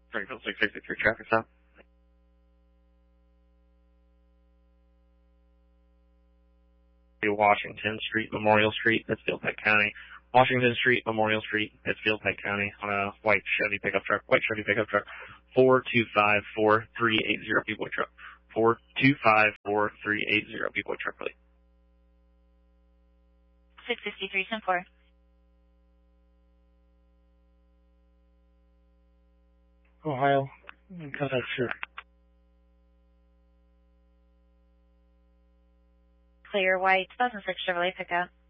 Springfield 663 traffic stop. Washington Street, Memorial Street, Pittsfield, Pike County. Washington Street, Memorial Street, Pittsfield, Pike County, on a white Chevy pickup truck, 425-4380 B-Boy truck. 425-4380 B-Boy truck, please. 663-10-4. Ohio, contact sure. Clear white 2006 Chevrolet pickup.